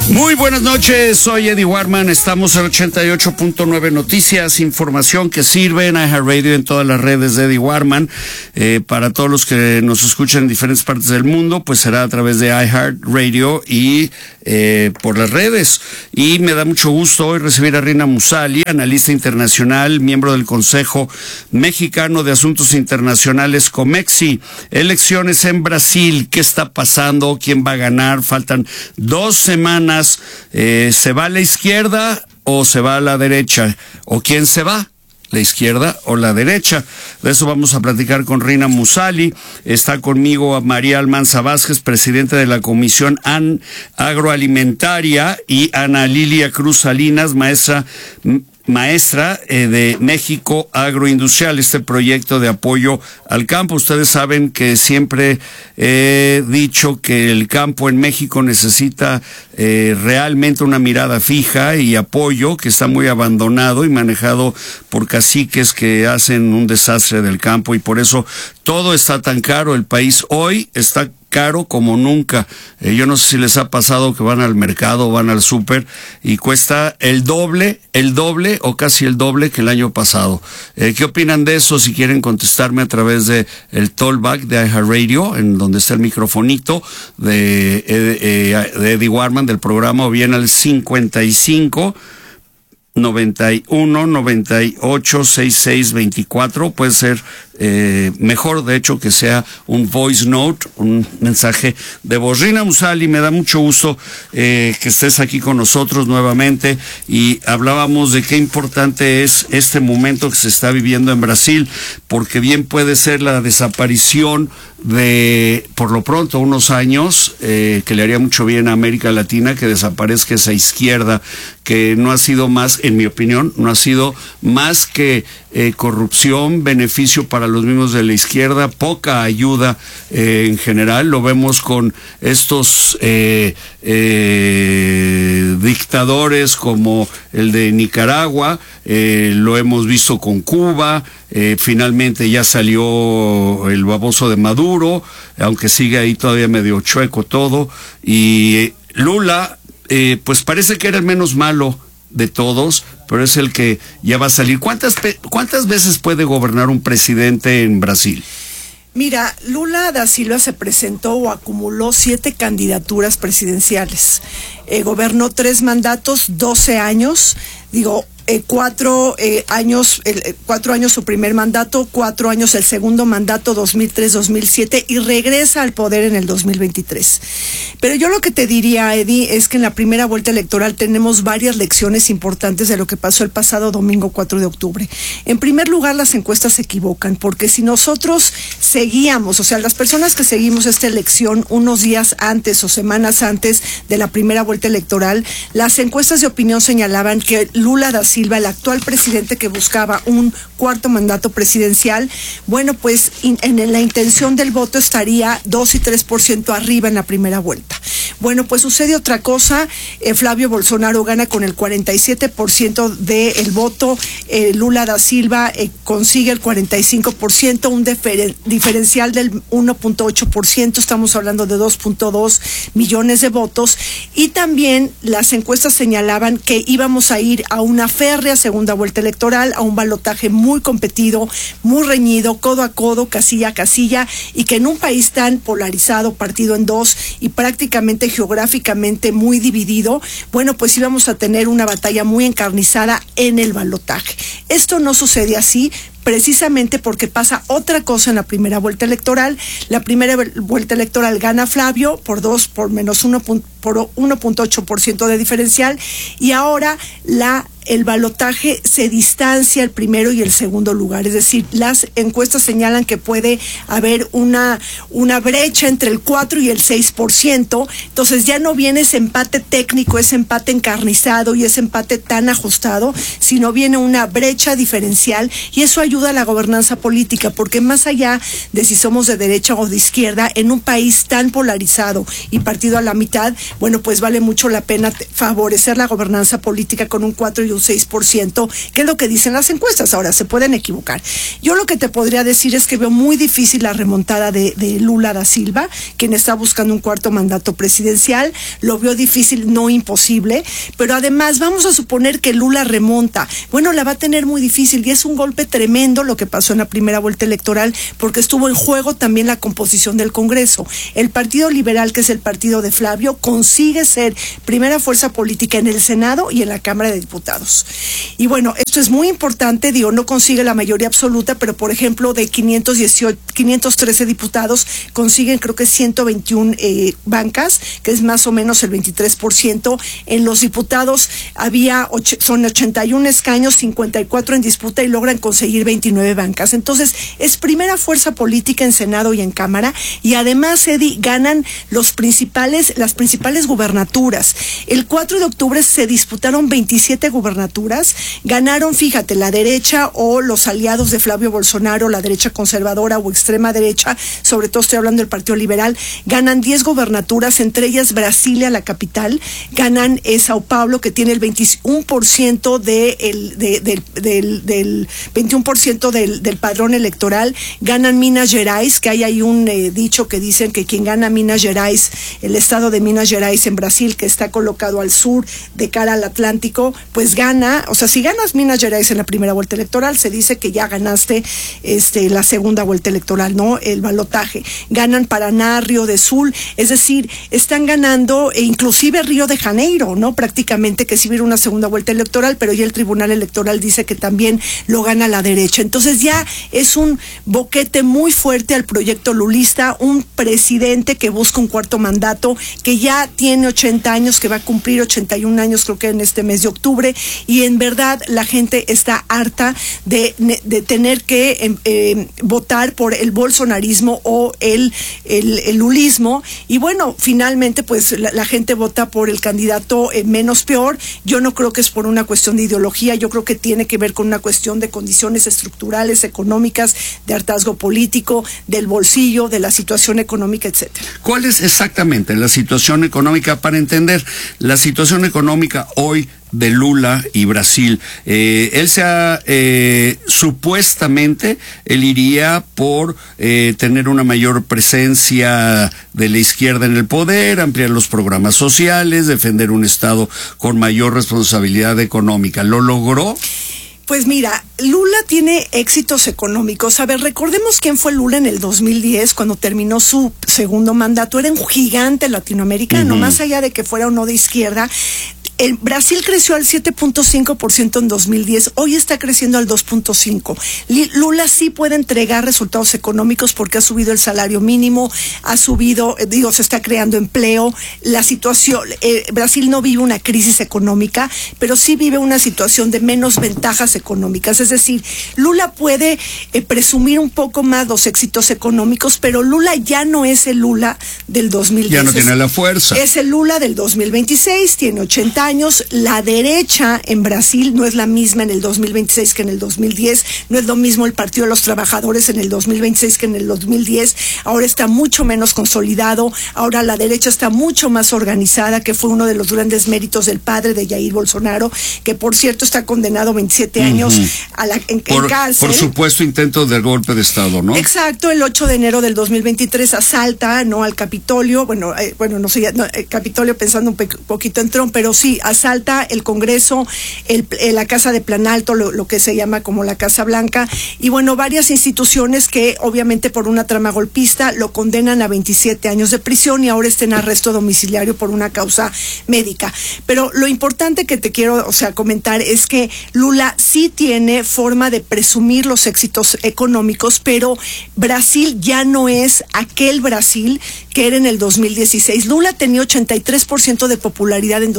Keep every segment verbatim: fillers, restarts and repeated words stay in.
Muy buenas noches, soy Eddie Warman, estamos en ochenta y ocho punto nueve Noticias, información que sirve en iHeartRadio, en todas las redes de Eddie Warman. Eh, para todos los que nos escuchan en diferentes partes del mundo, pues será a través de iHeartRadio y eh, por las redes. Y me da mucho gusto hoy recibir a Rina Musali, analista internacional, miembro del Consejo Mexicano de Asuntos Internacionales, COMEXI. Elecciones en Brasil, ¿qué está pasando? ¿Quién va a ganar? Faltan dos semanas. Eh, ¿Se va a la izquierda o se va a la derecha? ¿O quién se va? ¿La izquierda o la derecha? De eso vamos a platicar con Rina Musali. Está conmigo María Almanza Vázquez, presidente de la Comisión An Agroalimentaria, y Ana Lilia Cruz Salinas, maestra maestra eh, de México Agroindustrial, este proyecto de apoyo al campo. Ustedes saben que siempre he dicho que el campo en México necesita eh, realmente una mirada fija y apoyo, que está muy abandonado y manejado por caciques que hacen un desastre del campo, y por eso todo está tan caro. El país hoy está caro como nunca. Eh, yo no sé si les ha pasado que van al mercado, van al súper y cuesta el doble, el doble o casi el doble que el año pasado. Eh, ¿Qué opinan de eso? Si quieren contestarme a través de el Tollback de iHeartRadio, en donde está el microfonito de, eh, de Eddie Warman del programa, o bien al cincuenta y cinco noventa y uno noventa y ocho sesenta y seis veinticuatro. Puede ser eh, mejor, de hecho, que sea un voice note, un mensaje de voz. Rina Musali, me da mucho gusto eh, que estés aquí con nosotros nuevamente, y hablábamos de qué importante es este momento que se está viviendo en Brasil, porque bien puede ser la desaparición de, por lo pronto, unos años, eh, que le haría mucho bien a América Latina, que desaparezca esa izquierda, que no ha sido más, en mi opinión, no ha sido más que eh, corrupción, beneficio para los mismos de la izquierda, poca ayuda eh, en general. Lo vemos con estos eh, eh, dictadores como el de Nicaragua, eh, lo hemos visto con Cuba. Eh, finalmente ya salió el baboso de Maduro, aunque sigue ahí todavía medio chueco todo, y eh, Lula, eh, pues parece que era el menos malo de todos, pero es el que ya va a salir. ¿Cuántas, cuántas veces puede gobernar un presidente en Brasil? Mira, Lula da Silva se presentó o acumuló siete candidaturas presidenciales. Eh, gobernó tres mandatos, doce años, digo, eh, cuatro eh, años, eh, cuatro años su primer mandato, cuatro años el segundo mandato, dos mil tres a dos mil siete, y regresa al poder en el dos mil veintitrés. Pero yo lo que te diría, Eddie, es que en la primera vuelta electoral tenemos varias lecciones importantes de lo que pasó el pasado domingo cuatro de octubre. En primer lugar, las encuestas se equivocan, porque si nosotros seguíamos, o sea, las personas que seguimos esta elección unos días antes o semanas antes de la primera vuelta electoral, las encuestas de opinión señalaban que Lula da Silva, el actual presidente que buscaba un cuarto mandato presidencial, bueno, pues in, en la intención del voto estaría dos y tres por ciento arriba en la primera vuelta. Bueno, pues sucede otra cosa. eh, Flavio Bolsonaro gana con el cuarenta y siete por ciento del voto, eh, Lula da Silva eh, consigue el cuarenta y cinco por ciento, un diferen, diferencial del uno punto ocho por ciento, estamos hablando de dos punto dos millones de votos, y también las encuestas señalaban que íbamos a ir a una férrea segunda vuelta electoral, a un balotaje muy competido, muy reñido, codo a codo, casilla a casilla, y que en un país tan polarizado, partido en dos y prácticamente geográficamente muy dividido, bueno, pues íbamos a tener una batalla muy encarnizada en el balotaje. Esto no sucede así, precisamente porque pasa otra cosa en la primera vuelta electoral. La primera vuelta electoral gana Flavio por dos, por menos uno, por uno punto ocho por ciento de diferencial, y ahora la el balotaje se distancia el primero y el segundo lugar, es decir, las encuestas señalan que puede haber una, una brecha entre el cuatro y el seis por ciento, entonces ya no viene ese empate técnico, ese empate encarnizado y ese empate tan ajustado, sino viene una brecha diferencial, y eso ayuda a la gobernanza política, porque más allá de si somos de derecha o de izquierda, en un país tan polarizado y partido a la mitad, bueno, pues vale mucho la pena favorecer la gobernanza política con un cuatro y un seis por ciento, que es lo que dicen las encuestas. Ahora, se pueden equivocar. Yo lo que te podría decir es que veo muy difícil la remontada de, de Lula da Silva, quien está buscando un cuarto mandato presidencial. Lo veo difícil, no imposible, pero además vamos a suponer que Lula remonta. Bueno, la va a tener muy difícil y es un golpe tremendo lo que pasó en la primera vuelta electoral, porque estuvo en juego también la composición del Congreso. El Partido Liberal, que es el partido de Flavio, consigue ser primera fuerza política en el Senado y en la Cámara de Diputados. Y bueno, esto es muy importante, digo, no consigue la mayoría absoluta, pero por ejemplo de quinientos dieciocho, quinientos trece diputados consiguen creo que ciento veintiuna eh, bancas, que es más o menos el veintitrés por ciento. En los diputados había ocho, son ochenta y un escaños, cincuenta y cuatro en disputa y logran conseguir veintinueve bancas. Entonces es primera fuerza política en Senado y en Cámara, y además, Eddie, ganan los principales, las principales gubernaturas. El cuatro de octubre se disputaron veintisiete gubernaturas, ganaron, fíjate, la derecha o los aliados de Flavio Bolsonaro, la derecha conservadora o extrema derecha, sobre todo estoy hablando del Partido Liberal, ganan diez gubernaturas, entre ellas Brasilia, la capital, ganan eh, Sao Paulo, que tiene el veintiuno por ciento de el, de, de, del, del veintiuno por ciento del, del padrón electoral, ganan Minas Gerais, que hay ahí un eh, dicho que dicen que quien gana Minas Gerais, el estado de Minas Gerais en Brasil, que está colocado al sur de cara al Atlántico, pues gana, o sea, si ganas Minas Gerais en la primera vuelta electoral, se dice que ya ganaste este la segunda vuelta electoral, ¿no? El balotaje. Ganan Paraná, Río de Sul, es decir, están ganando, e inclusive Río de Janeiro, ¿no? Prácticamente, que sí hubiera una segunda vuelta electoral, pero ya el Tribunal Electoral dice que también lo gana la derecha. Entonces ya es un boquete muy fuerte al proyecto lulista, un presidente que busca un cuarto mandato, que ya tiene ochenta años, que va a cumplir ochenta y un años creo que en este mes de octubre, y en verdad la gente está harta de, de tener que eh, eh, votar por el bolsonarismo o el, el, el lulismo, y bueno, finalmente pues la, la gente vota por el candidato eh, menos peor. Yo no creo que es por una cuestión de ideología, yo creo que tiene que ver con una cuestión de condiciones estructurales, económicas, de hartazgo político, del bolsillo, de la situación económica, etcétera. ¿Cuál es exactamente la situación económica para entender la situación económica hoy de Lula y Brasil? Eh, él se ha, eh, supuestamente, él iría por eh, tener una mayor presencia de la izquierda en el poder, ampliar los programas sociales, defender un Estado con mayor responsabilidad económica. ¿Lo logró? Pues mira, Lula tiene éxitos económicos. A ver, recordemos quién fue Lula en el dos mil diez, cuando terminó su segundo mandato. Era un gigante latinoamericano, uh-huh. Más allá de que fuera o no de izquierda. El Brasil creció al siete punto cinco por ciento en dos mil diez, hoy está creciendo al dos punto cinco por ciento. Lula sí puede entregar resultados económicos porque ha subido el salario mínimo, ha subido, digo, se está creando empleo. La situación, eh, Brasil no vive una crisis económica, pero sí vive una situación de menos ventajas económicas. Es decir, Lula puede eh, presumir un poco más los éxitos económicos, pero Lula ya no es el Lula del dos mil diez. Ya no tiene la fuerza. Es el Lula del dos mil veintiséis, tiene ochenta años. La derecha en Brasil no es la misma en el dos mil veintiséis que en el dos mil diez, no es lo mismo el Partido de los Trabajadores en el dos mil veintiséis que en el dos mil diez, ahora está mucho menos consolidado, ahora la derecha está mucho más organizada, que fue uno de los grandes méritos del padre de Jair Bolsonaro, que por cierto está condenado a veintisiete años uh-huh. a la, en, por, en cárcel. Por supuesto intento de golpe de Estado, ¿no? Exacto, el ocho de enero del dos mil veintitrés asalta, ¿no?, al Capitolio, bueno, eh, bueno, no sé, no, el Capitolio pensando un pe- poquito en Trump, pero sí, asalta el Congreso, el, el, la Casa de Planalto, lo, lo que se llama como la Casa Blanca, y bueno, varias instituciones que obviamente por una trama golpista lo condenan a veintisiete años de prisión y ahora está en arresto domiciliario por una causa médica. Pero lo importante que te quiero, o sea, comentar es que Lula sí tiene forma de presumir los éxitos económicos, pero Brasil ya no es aquel Brasil que era en el dos mil dieciséis. Lula tenía ochenta y tres por ciento de popularidad en dos mil diez,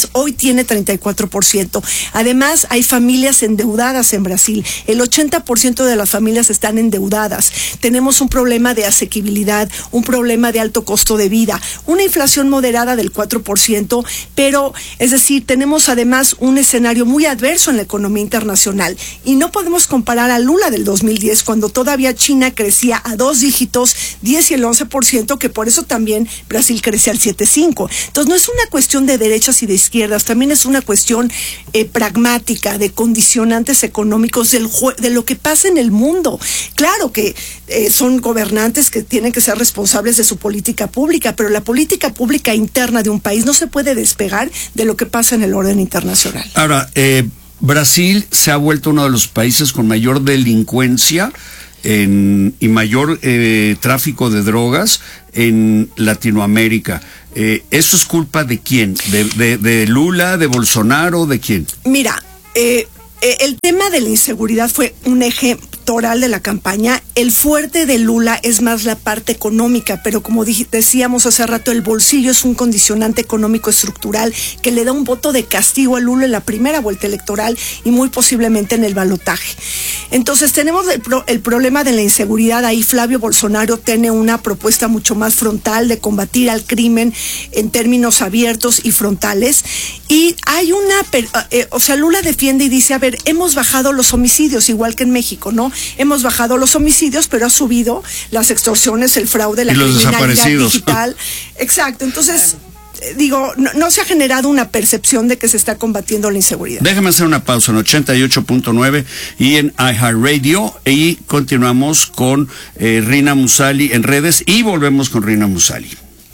familias, hoy tiene treinta y cuatro por ciento. Además, hay familias endeudadas en Brasil. El ochenta por ciento de las familias están endeudadas. Tenemos un problema de asequibilidad, un problema de alto costo de vida, una inflación moderada del cuatro por ciento, pero, es decir, tenemos además un escenario muy adverso en la economía internacional. Y no podemos comparar a Lula del dos mil diez, cuando todavía China crecía a dos dígitos, diez y el once por ciento, que por eso también Brasil crece al siete punto cinco. Entonces, no es una cuestión de derechas y de izquierdas, también es una cuestión eh, pragmática, de condicionantes económicos, del de lo que pasa en el mundo. Claro que eh, son gobernantes que tienen que ser responsables de su política pública, pero la política pública interna de un país no se puede despegar de lo que pasa en el orden internacional. Ahora, eh, Brasil se ha vuelto uno de los países con mayor delincuencia en, y mayor eh, tráfico de drogas en Latinoamérica. Eh, ¿Eso es culpa de quién? ¿De, de, de Lula, de Bolsonaro, de quién? Mira, eh, eh, el tema de la inseguridad fue un eje electoral de la campaña. El fuerte de Lula es más la parte económica, pero como dij- decíamos hace rato, el bolsillo es un condicionante económico estructural que le da un voto de castigo a Lula en la primera vuelta electoral y muy posiblemente en el balotaje. Entonces tenemos el, pro- el problema de la inseguridad. Ahí Flavio Bolsonaro tiene una propuesta mucho más frontal de combatir al crimen en términos abiertos y frontales. Y hay una, per- eh, o sea, Lula defiende y dice, a ver, hemos bajado los homicidios, igual que en México, ¿no? Hemos bajado los homicidios, pero ha subido las extorsiones, el fraude, la y los criminalidad desaparecidos. digital. Exacto, entonces, eh, digo, no, no se ha generado una percepción de que se está combatiendo la inseguridad. Déjame hacer una pausa en ochenta y ocho punto nueve y en iHeartRadio, y continuamos con eh, Rina Musali en redes y volvemos con Rina Musali.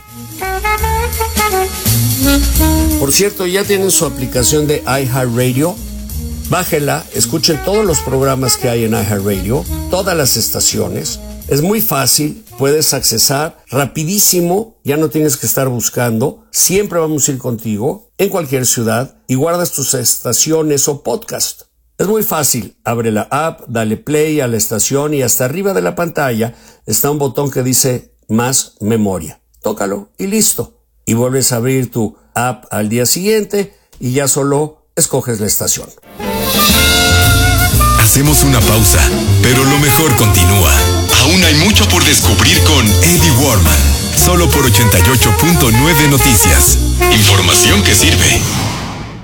Por cierto, ya tienen su aplicación de iHeartRadio. Bájela, escuchen todos los programas que hay en iHeartRadio, todas las estaciones. Es muy fácil, puedes accesar rapidísimo, ya no tienes que estar buscando. Siempre vamos a ir contigo en cualquier ciudad y guardas tus estaciones o podcast. Es muy fácil, abre la app, dale play a la estación y hasta arriba de la pantalla está un botón que dice más memoria. Tócalo y listo. Y vuelves a abrir tu app al día siguiente y ya solo escoges la estación. Hacemos una pausa, pero lo mejor continúa. Aún hay mucho por descubrir con Eddie Warman, solo por ochenta y ocho punto nueve Noticias. Información que sirve.